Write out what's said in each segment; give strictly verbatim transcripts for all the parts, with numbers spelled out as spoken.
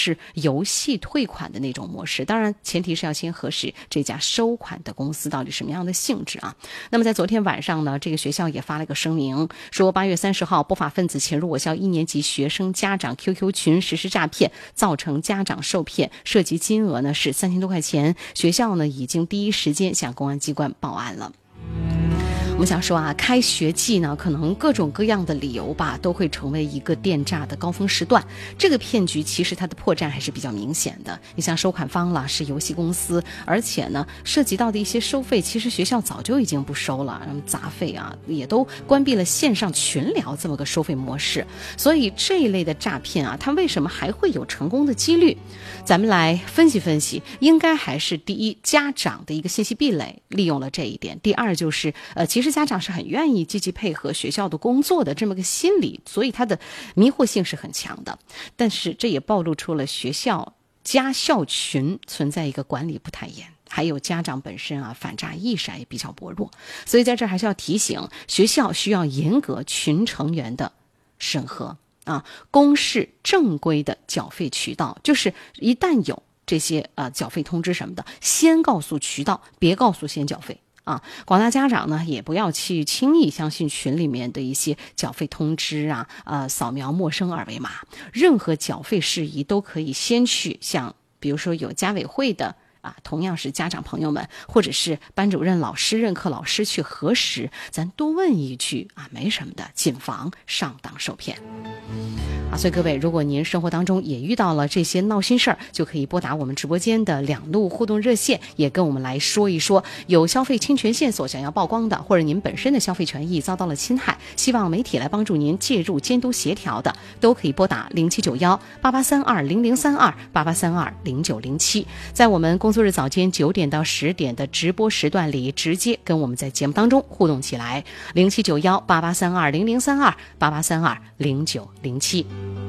是游戏退款的那种模式，当然前提是要先核实这家收款的公司到底什么样的性质啊。那么在昨天晚上呢，这个学校也发了一个声明，说八月三十号不法分子潜入我校一年级学生家长 Q Q 群实施诈骗，造成家长受骗，涉及金额呢是三千多块钱，学校呢已经第一时间向公安机关报案了。我们想说啊，开学季呢，可能各种各样的理由吧，都会成为一个电诈的高峰时段。这个骗局其实它的破绽还是比较明显的。你像收款方了是游戏公司，而且呢，涉及到的一些收费，其实学校早就已经不收了，那么杂费啊，也都关闭了线上群聊这么个收费模式。所以这一类的诈骗啊，它为什么还会有成功的几率？咱们来分析分析，应该还是第一，家长的一个信息壁垒利用了这一点；第二就是呃，其实家长是很愿意积极配合学校的工作的这么个心理，所以他的迷惑性是很强的。但是这也暴露出了学校家校群存在一个管理不太严，还有家长本身啊反诈意识也比较薄弱，所以在这还是要提醒，学校需要严格群成员的审核啊，公示正规的缴费渠道，就是一旦有这些呃缴费通知什么的，先告诉渠道，别告诉先缴费。啊，广大家长呢也不要去轻易相信群里面的一些缴费通知啊，呃，扫描陌生二维码，任何缴费事宜都可以先去向，比如说有家委会的啊，同样是家长朋友们，或者是班主任老师、任课老师去核实，咱多问一句啊，没什么的，谨防上当受骗。啊，所以各位，如果您生活当中也遇到了这些闹心事儿，就可以拨打我们直播间的两路互动热线，也跟我们来说一说有消费侵权线索想要曝光的，或者您本身的消费权益遭到了侵害，希望媒体来帮助您介入监督协调的，都可以拨打零七九幺八八三二零零三二八八三二零九零七，在我们工作日早间九点到十点的直播时段里，直接跟我们在节目当中互动起来，零七九幺八八三二零零三二八八三二零九零七。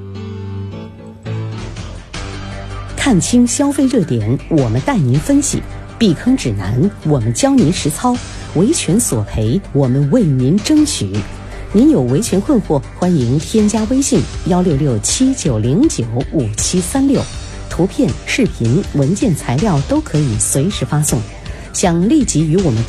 看清消费热点，我们带您分析；避坑指南，我们教您实操；维权索赔，我们为您争取。您有维权困惑，欢迎添加微信幺六六七九零九五七三六，图片、视频、文件材料都可以随时发送。想立即与我们